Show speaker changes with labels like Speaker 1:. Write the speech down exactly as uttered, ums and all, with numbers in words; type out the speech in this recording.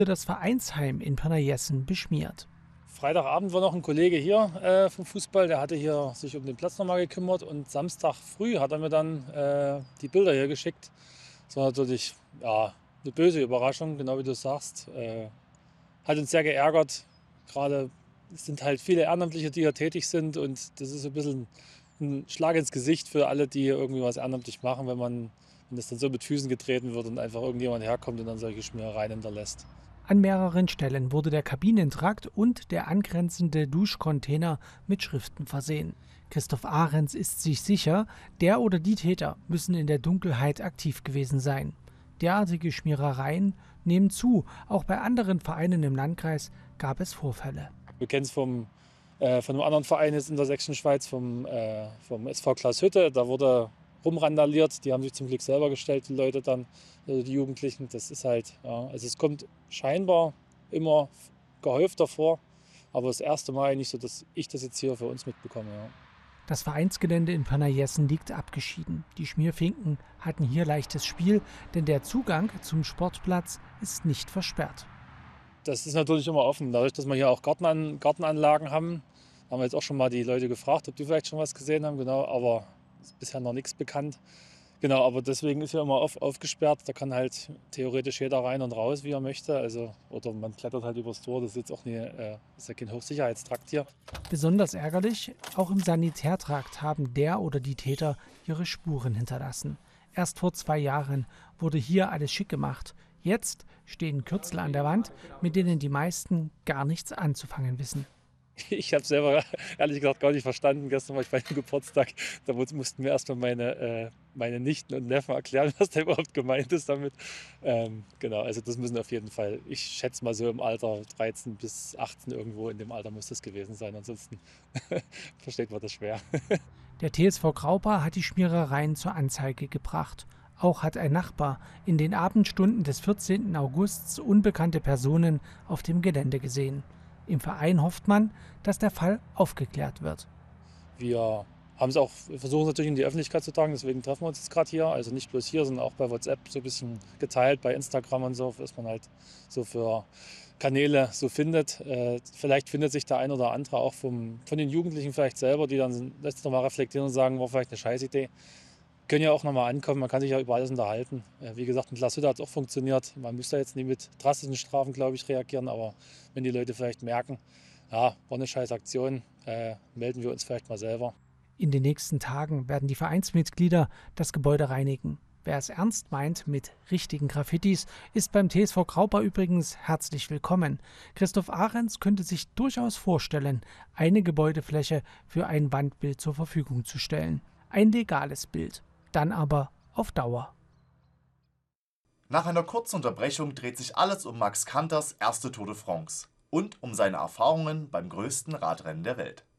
Speaker 1: das Vereinsheim in Pirna-Jessen beschmiert.
Speaker 2: Freitagabend war noch ein Kollege hier äh, vom Fußball, der hatte hier sich um den Platz nochmal gekümmert und Samstag früh hat er mir dann äh, die Bilder hier geschickt. Das war natürlich ja, eine böse Überraschung, genau wie du sagst. Äh, hat uns sehr geärgert. Gerade es sind halt viele Ehrenamtliche, die hier tätig sind und das ist so ein bisschen ein Schlag ins Gesicht für alle, die hier irgendwie was ehrenamtlich machen, wenn man, wenn das dann so mit Füßen getreten wird und einfach irgendjemand herkommt und dann solche Schmierereien hinterlässt.
Speaker 1: An mehreren Stellen wurde der Kabinentrakt und der angrenzende Duschcontainer mit Schriften versehen. Christoph Ahrens ist sich sicher, der oder die Täter müssen in der Dunkelheit aktiv gewesen sein. Derartige Schmierereien nehmen zu. Auch bei anderen Vereinen im Landkreis gab es Vorfälle.
Speaker 2: Wir kennen es vom, äh, von einem anderen Verein jetzt in der Sächsischen Schweiz, vom, äh, vom S V Glashütte. Da wurde rumrandaliert. Die haben sich zum Glück selber gestellt, die Leute dann, also die Jugendlichen. Das ist halt, ja, also es kommt scheinbar immer gehäufter vor. Aber das erste Mal nicht so, dass ich das jetzt hier für uns mitbekomme. Ja.
Speaker 1: Das Vereinsgelände in Pirna-Jessen liegt abgeschieden. Die Schmierfinken hatten hier leichtes Spiel, denn der Zugang zum Sportplatz ist nicht versperrt.
Speaker 2: Das ist natürlich immer offen. Dadurch, dass wir hier auch Gartenan Gartenanlagen haben, haben wir jetzt auch schon mal die Leute gefragt, ob die vielleicht schon was gesehen haben. Genau, aber ist bisher noch nichts bekannt. Genau, aber deswegen ist hier immer auf, aufgesperrt. Da kann halt theoretisch jeder rein und raus, wie er möchte. Also, oder man klettert halt übers Tor. Das ist jetzt auch nie, äh, ist ja kein Hochsicherheitstrakt hier.
Speaker 1: Besonders ärgerlich, auch im Sanitärtrakt haben der oder die Täter ihre Spuren hinterlassen. Erst vor zwei Jahren wurde hier alles schick gemacht. Jetzt stehen Kürzel an der Wand, mit denen die meisten gar nichts anzufangen wissen.
Speaker 2: Ich habe selber ehrlich gesagt gar nicht verstanden. Gestern war ich bei einem Geburtstag. Da mussten mir erstmal meine, äh, meine Nichten und Neffen erklären, was da überhaupt gemeint ist damit. Ähm, genau, also das müssen auf jeden Fall, ich schätze mal so im Alter dreizehn bis achtzehn irgendwo in dem Alter muss das gewesen sein. Ansonsten versteht man das schwer.
Speaker 1: Der T S V Graupa hat die Schmierereien zur Anzeige gebracht. Auch hat ein Nachbar in den Abendstunden des vierzehnten Augusts unbekannte Personen auf dem Gelände gesehen. Im Verein hofft man, dass der Fall aufgeklärt wird.
Speaker 2: Wir haben es auch, versuchen es natürlich in die Öffentlichkeit zu tragen, deswegen treffen wir uns jetzt gerade hier. Also nicht bloß hier, sondern auch bei WhatsApp so ein bisschen geteilt, bei Instagram und so, was man halt so für Kanäle so findet. Äh, vielleicht findet sich der ein oder andere auch vom, von den Jugendlichen vielleicht selber, die dann letztes nochmal reflektieren und sagen, war vielleicht eine Scheißidee. Können ja auch nochmal ankommen, man kann sich ja über alles unterhalten. Äh, wie gesagt, mit Glashütte hat es auch funktioniert. Man müsste jetzt nicht mit drastischen Strafen, glaube ich, reagieren, aber wenn die Leute vielleicht merken, ja, war eine scheiß Aktion, äh, melden wir uns vielleicht mal selber.
Speaker 1: In den nächsten Tagen werden die Vereinsmitglieder das Gebäude reinigen. Wer es ernst meint mit richtigen Graffitis, ist beim T S V Graupa übrigens herzlich willkommen. Christoph Ahrens könnte sich durchaus vorstellen, eine Gebäudefläche für ein Wandbild zur Verfügung zu stellen. Ein legales Bild, dann aber auf Dauer.
Speaker 3: Nach einer kurzen Unterbrechung dreht sich alles um Max Kanters erste Tour de France und um seine Erfahrungen beim größten Radrennen der Welt.